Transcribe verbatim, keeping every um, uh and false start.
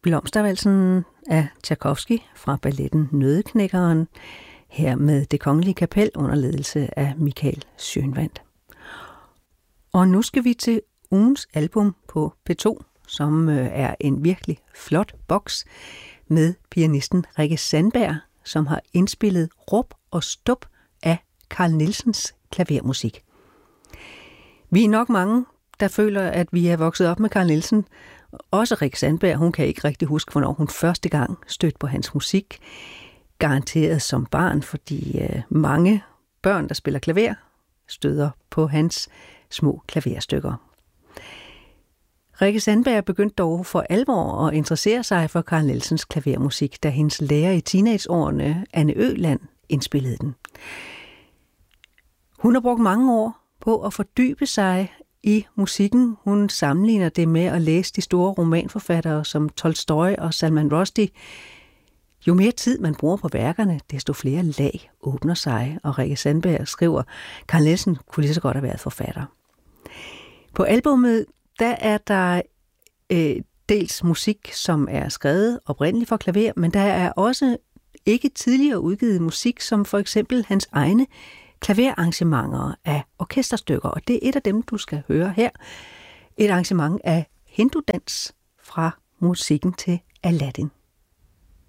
Blomstervalsen af Tchaikovsky fra balletten Nøddeknækkeren, her med Det Kongelige Kapel under ledelse af Michael Schønwandt. Og nu skal vi til ugens album på P to, som er en virkelig flot boks med pianisten Rikke Sandberg, som har indspillet Rup og Stup af Carl Nielsens klavermusik. Vi er nok mange, der føler, at vi er vokset op med Carl Nielsen. Også Rikke Sandberg, hun kan ikke rigtig huske, hvornår hun første gang stødte på hans musik. Garanteret som barn, fordi øh, mange børn, der spiller klaver, støder på hans små klaverstykker. Rikke Sandberg begyndte dog for alvor at interessere sig for Carl Nielsens klavermusik, da hendes lærer i teenageårene, Anne Øland, indspillede den. Hun har brugt mange år på at fordybe sig i musikken. Hun sammenligner det med at læse de store romanforfattere som Tolstoj og Salman Rushdie. Jo mere tid man bruger på værkerne, desto flere lag åbner sig, og Rikke Sandberg skriver, Carl Nielsen kunne lige så godt have været forfatter. På albummet der er der øh, dels musik, som er skrevet oprindeligt for klaver, men der er også ikke tidligere udgivet musik, som for eksempel hans egne klaverarrangementer af orkesterstykker, og det er et af dem, du skal høre her. Et arrangement af Hindudans fra musikken til Aladdin.